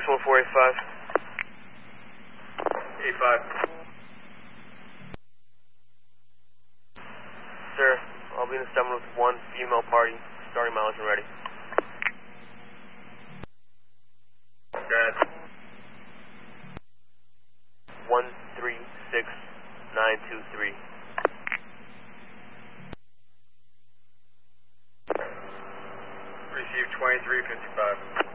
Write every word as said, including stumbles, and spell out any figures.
one four eight five. eight five. Sir, I'll be in the seven with one female party, starting mileage and ready. Good. one three six nine two three. Receive twenty-three fifty-five.